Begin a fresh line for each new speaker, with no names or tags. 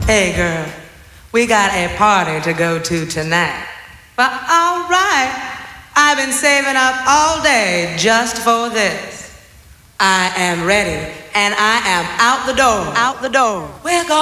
Hey girl, we got a party to go to tonight. But all right, I've been saving up all day just for this. I am ready and I am out the door. Out the door. We're going